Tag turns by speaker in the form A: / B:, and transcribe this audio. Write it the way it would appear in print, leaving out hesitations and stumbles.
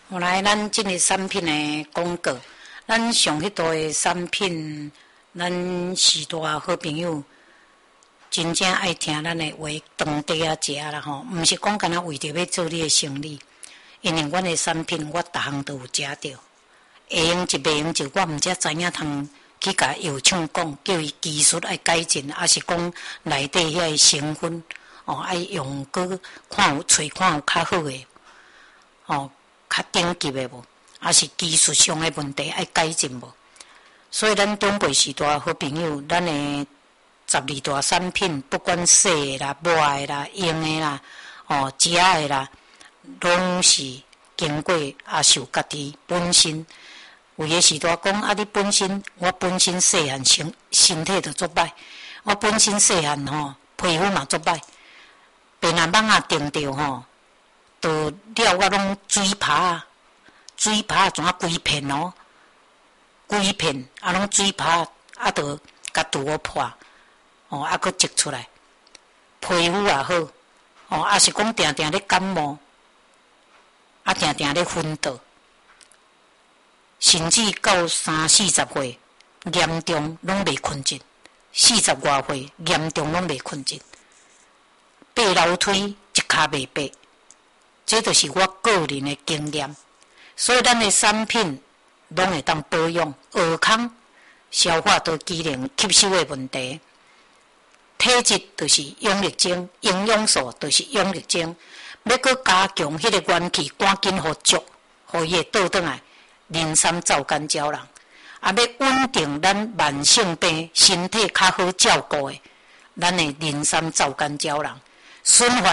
A: 后来咱即个产品的广告，咱上迄道的产品，咱许多好朋友真正爱听咱的话，当地啊食啦吼，毋是讲干那为着要做你的生意，因为阮的产品我逐项都有食着，会用一袂用就我毋则知影通去甲药厂讲，叫伊技术爱改进，还是讲内底遐个成分爱用个看有找看有较好的较顶级的无，还是技术上的问题爱改进无。所以咱中国时代好朋友，咱的12大产品，不管洗的啦、抹的啦、用的啦、食的啦，拢是经过也受家己本身。有诶时代讲你本身，我本身细汉身体就足歹，我本身细汉皮肤嘛足歹，便若蠓仔叮着就了我拢水泡怎啊规片规片拢水泡就甲拄好破佫积出来，皮肤也好也是讲定定咧感冒，定定咧昏倒，甚至到30-40岁严重拢袂困进，40外岁严重拢袂困进，爬楼梯一骹袂爬。这就是我个人的经验，所以咱的产品拢会当保养耳孔、消化道机能吸收的问题，体质就是养力精，营养素就是养力精，要搁加强迄个元气，赶紧互足，互伊会倒转来。磷酸皂苷胶囊，要稳定咱慢性病、身体较好照顾的，咱的磷酸皂苷胶囊，循环。